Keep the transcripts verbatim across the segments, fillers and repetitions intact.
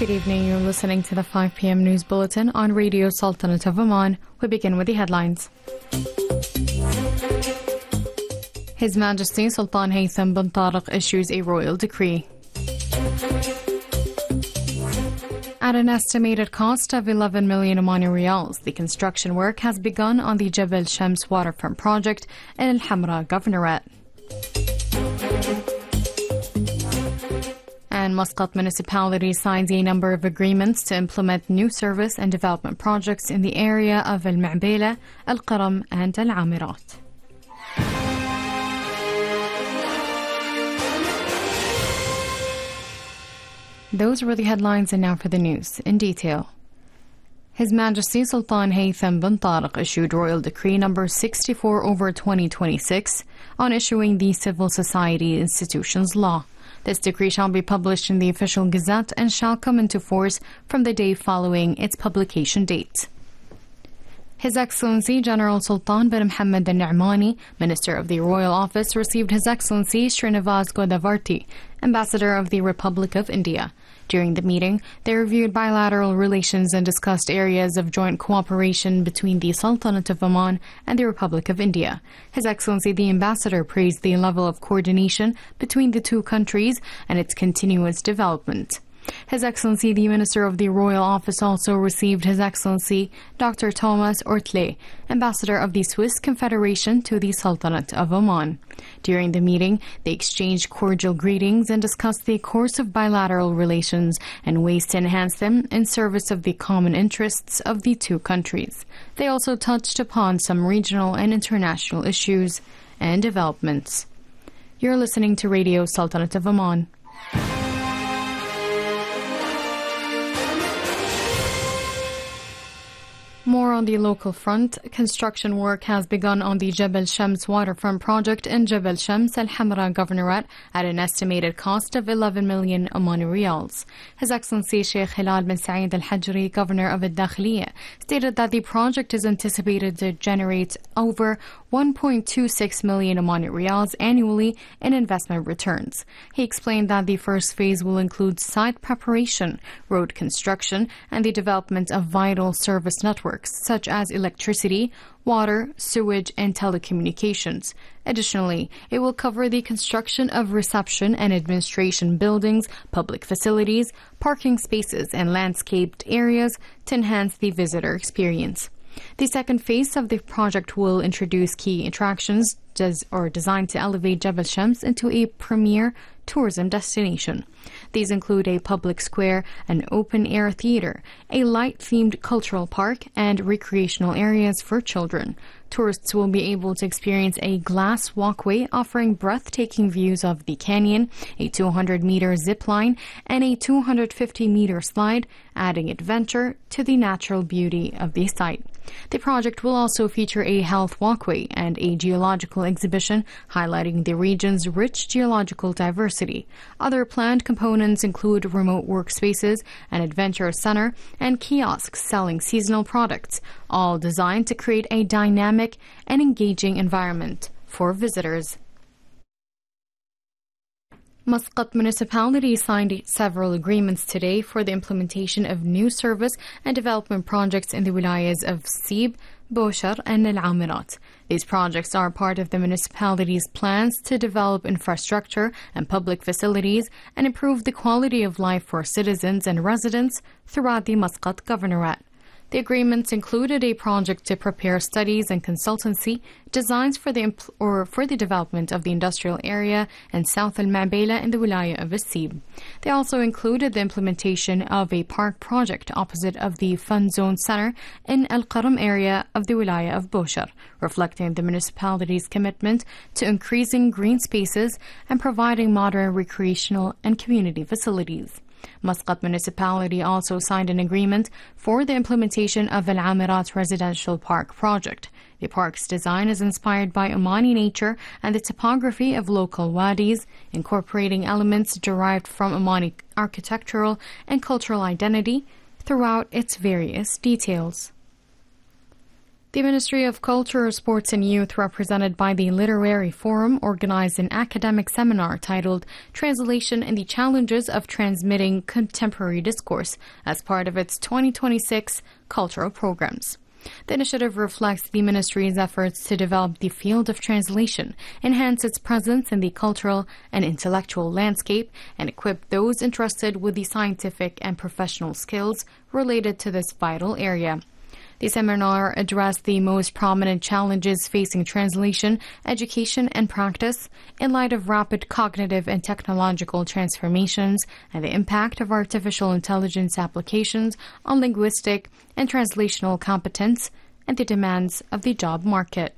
Good evening. You're listening to the five p m news bulletin on Radio Sultanate of Oman. We begin with the headlines. His Majesty Sultan Haytham bin Tariq issues a royal decree. At an estimated cost of eleven million Omani Riyals, the construction work has begun on the Jebel Shams waterfront project in Al Hamra Governorate. And Muscat municipality signs a number of agreements to implement new service and development projects in the area of Al Ma'bela, Al Qaram and Al Amirat. Those were the headlines, and now for the news in detail. His Majesty Sultan Haytham bin Tariq issued Royal Decree number sixty-four over twenty twenty-six on issuing the Civil Society Institutions Law. This decree shall be published in the Official Gazette and shall come into force from the day following its publication date. His Excellency General Sultan bin Mohammed Al Nu'mani, Minister of the Royal Office, received His Excellency Srinivas Godavarty, Ambassador of the Republic of India. During the meeting, they reviewed bilateral relations and discussed areas of joint cooperation between the Sultanate of Oman and the Republic of India. His Excellency the Ambassador praised the level of coordination between the two countries and its continuous development. His Excellency the Minister of the Royal Office also received His Excellency Doctor Thomas Ortley, Ambassador of the Swiss Confederation to the Sultanate of Oman. During the meeting, they exchanged cordial greetings and discussed the course of bilateral relations and ways to enhance them in service of the common interests of the two countries. They also touched upon some regional and international issues and developments. You're listening to Radio Sultanate of Oman. More on the local front. Construction work has begun on the Jebel Shams waterfront project in Jebel Shams, Al Hamra Governorate at an estimated cost of eleven million Omani Riyals. His Excellency Sheikh Hilal bin Saeed Al Hajri, Governor of Al Dakhliya, stated that the project is anticipated to generate over one point two six million Omani Riyals annually in investment returns. He explained that the first phase will include site preparation, road construction, and the development of vital service networks such as electricity, water, sewage, and telecommunications. Additionally, it will cover the construction of reception and administration buildings, public facilities, parking spaces, and landscaped areas to enhance the visitor experience. The second phase of the project will introduce key attractions does, or designed to elevate Jebel Shams into a premier tourism destination. These include a public square, an open-air theater, a light-themed cultural park, and recreational areas for children. Tourists will be able to experience a glass walkway offering breathtaking views of the canyon, a two hundred meter zip line, and a two hundred fifty meter slide, adding adventure to the natural beauty of the site. The project will also feature a health walkway and a geological exhibition highlighting the region's rich geological diversity. Other planned components include remote workspaces, an adventure center, and kiosks selling seasonal products, all designed to create a dynamic and engaging environment for visitors. Muscat municipality signed several agreements today for the implementation of new service and development projects in the wilayas of Sib, Boshar, and Al Amirat. These projects are part of the municipality's plans to develop infrastructure and public facilities and improve the quality of life for citizens and residents throughout the Muscat Governorate. The agreements included a project to prepare studies and consultancy designs for the impl- or for the development of the industrial area in South Al Ma'bela in the Wilaya of Sib. They also included the implementation of a park project opposite of the Fun Zone Center in Al Qaram area of the Wilaya of Boshar, reflecting the municipality's commitment to increasing green spaces and providing modern recreational and community facilities. Muscat municipality also signed an agreement for the implementation of Al Amirat residential park project. The park's design is inspired by Omani nature and the topography of local wadis, incorporating elements derived from Omani architectural and cultural identity throughout its various details. The Ministry of Culture, Sports and Youth, represented by the Literary Forum, organized an academic seminar titled Translation and the Challenges of Transmitting Contemporary Discourse as part of its twenty twenty-six cultural programs. The initiative reflects the ministry's efforts to develop the field of translation, enhance its presence in the cultural and intellectual landscape, and equip those interested with the scientific and professional skills related to this vital area. The seminar addressed the most prominent challenges facing translation, education, and practice in light of rapid cognitive and technological transformations and the impact of artificial intelligence applications on linguistic and translational competence and the demands of the job market.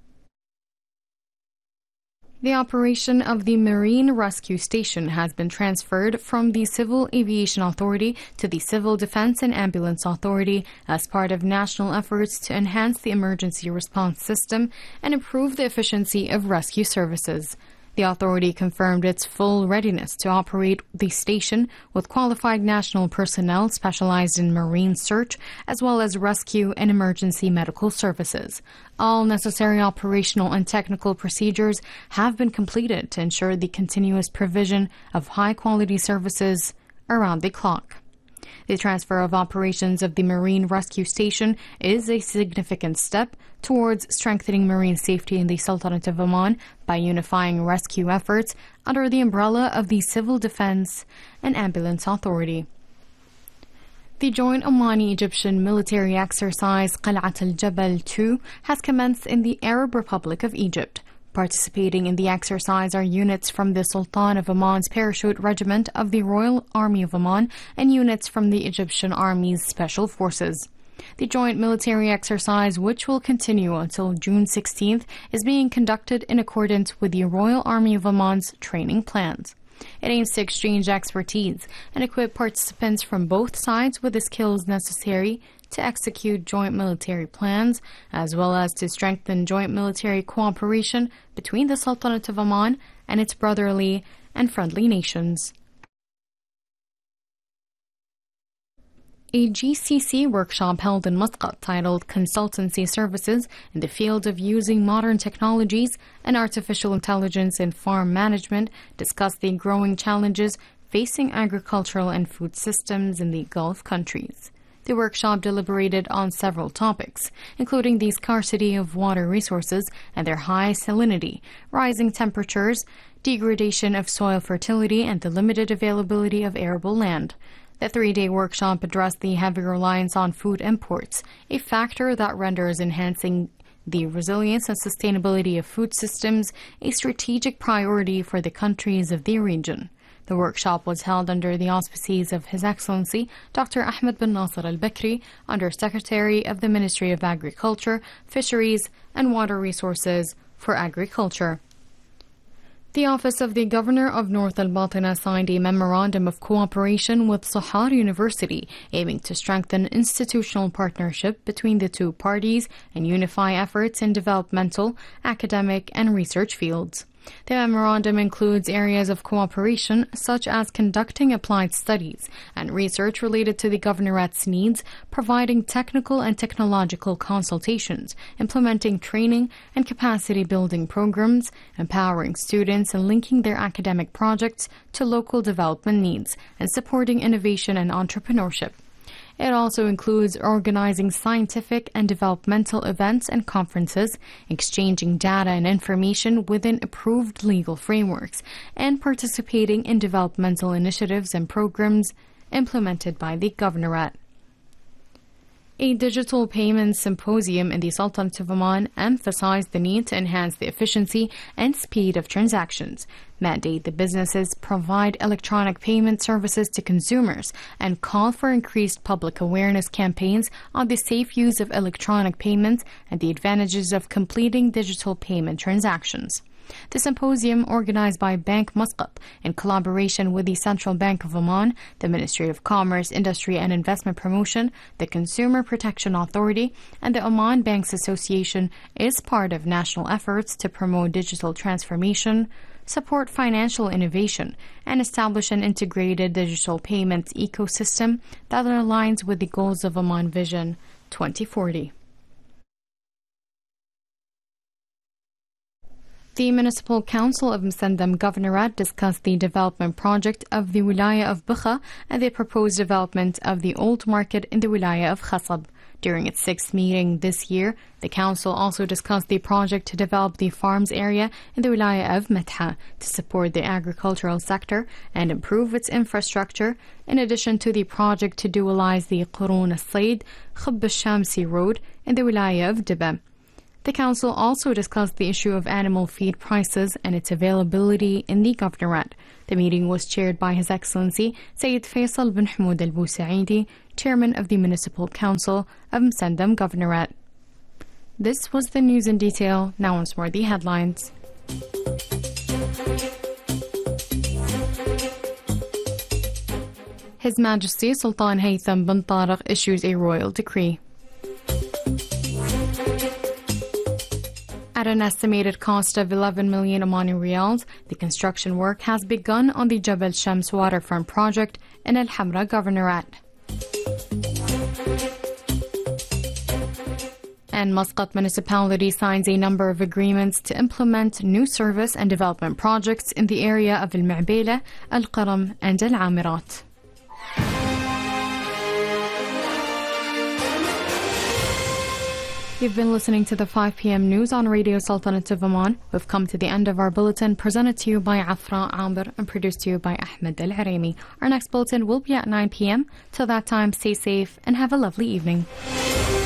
The operation of the Marine Rescue Station has been transferred from the Civil Aviation Authority to the Civil Defense and Ambulance Authority as part of national efforts to enhance the emergency response system and improve the efficiency of rescue services. The authority confirmed its full readiness to operate the station with qualified national personnel specialized in marine search as well as rescue and emergency medical services. All necessary operational and technical procedures have been completed to ensure the continuous provision of high-quality services around the clock. The transfer of operations of the Marine Rescue Station is a significant step towards strengthening marine safety in the Sultanate of Oman by unifying rescue efforts under the umbrella of the Civil Defense and Ambulance Authority. The joint Omani-Egyptian military exercise Qal'at al-Jabal two has commenced in the Arab Republic of Egypt. Participating in the exercise are units from the Sultan of Oman's Parachute Regiment of the Royal Army of Oman and units from the Egyptian Army's Special Forces. The joint military exercise, which will continue until June sixteenth, is being conducted in accordance with the Royal Army of Oman's training plans. It aims to exchange expertise and equip participants from both sides with the skills necessary to execute joint military plans, as well as to strengthen joint military cooperation between the Sultanate of Oman and its brotherly and friendly nations. A G C C workshop held in Muscat titled Consultancy Services in the Field of Using Modern Technologies and Artificial Intelligence in Farm Management discussed the growing challenges facing agricultural and food systems in the Gulf countries. The workshop deliberated on several topics, including the scarcity of water resources and their high salinity, rising temperatures, degradation of soil fertility, and the limited availability of arable land. The three-day workshop addressed the heavy reliance on food imports, a factor that renders enhancing the resilience and sustainability of food systems a strategic priority for the countries of the region. The workshop was held under the auspices of His Excellency Doctor Ahmed bin Nasser al-Bakri, Under-Secretary of the Ministry of Agriculture, Fisheries and Water Resources for Agriculture. The Office of the Governor of North Al-Batina signed a memorandum of cooperation with Sahar University, aiming to strengthen institutional partnership between the two parties and unify efforts in developmental, academic, and research fields. The memorandum includes areas of cooperation such as conducting applied studies and research related to the governorate's needs, providing technical and technological consultations, implementing training and capacity building programs, empowering students and linking their academic projects to local development needs, and supporting innovation and entrepreneurship. It also includes organizing scientific and developmental events and conferences, exchanging data and information within approved legal frameworks, and participating in developmental initiatives and programs implemented by the Governorate. A digital payments symposium in the Sultanate of Oman emphasized the need to enhance the efficiency and speed of transactions, mandate the businesses provide electronic payment services to consumers, and call for increased public awareness campaigns on the safe use of electronic payments and the advantages of completing digital payment transactions. The symposium, organized by Bank Muscat in collaboration with the Central Bank of Oman, the Ministry of Commerce, Industry and Investment Promotion, the Consumer Protection Authority, and the Oman Banks Association, is part of national efforts to promote digital transformation, support financial innovation, and establish an integrated digital payments ecosystem that aligns with the goals of Oman Vision twenty forty. The Municipal Council of Msendam Governorate discussed the development project of the Wilaya of Bukha and the proposed development of the Old Market in the Wilaya of Khasab. During its sixth meeting this year, the Council also discussed the project to develop the farms area in the Wilaya of Metha to support the agricultural sector and improve its infrastructure, in addition to the project to dualize the Qurun al-Said Khub al-Shamsi Road in the Wilaya of Dibba. The Council also discussed the issue of animal feed prices and its availability in the Governorate. The meeting was chaired by His Excellency Sayyid Faisal bin Hamoud al-Busaidi, Chairman of the Municipal Council of Msendam Governorate. This was the news in detail. Now once more the headlines. His Majesty Sultan Haytham bin Tariq issues a royal decree. At an estimated cost of eleven million Omani Riyals, the construction work has begun on the Jebel Shams waterfront project in Al Hamra Governorate. And Muscat municipality signs a number of agreements to implement new service and development projects in the area of Al Ma'bela, Al Qaram and Al Amirat. You've been listening to the five p m news on Radio Sultanate of Oman. We've come to the end of our bulletin, presented to you by Afra Amber and produced to you by Ahmed Al Harimi. Our next bulletin will be at nine p m Till that time, stay safe and have a lovely evening.